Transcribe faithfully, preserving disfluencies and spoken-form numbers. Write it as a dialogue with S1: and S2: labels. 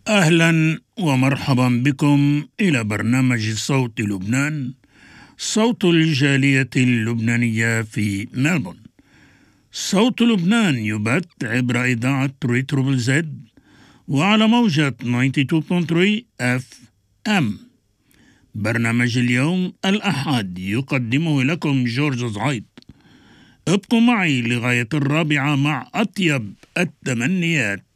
S1: أهلا ومرحبا بكم إلى برنامج صوت لبنان، صوت الجالية اللبنانية في ملبورن. صوت لبنان يبث عبر إذاعة ريتروبل زد وعلى موجة تسعة وتسعين فاصلة ثلاثة اف ام. برنامج اليوم الأحد يقدمه لكم جورج زعيط. ابقوا معي لغاية الرابعة مع أطيب التمنيات.